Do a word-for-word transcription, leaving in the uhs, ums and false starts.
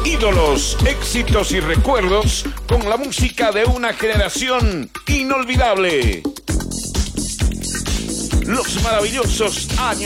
Ídolos, éxitos y recuerdos con la música de una generación inolvidable. Los maravillosos años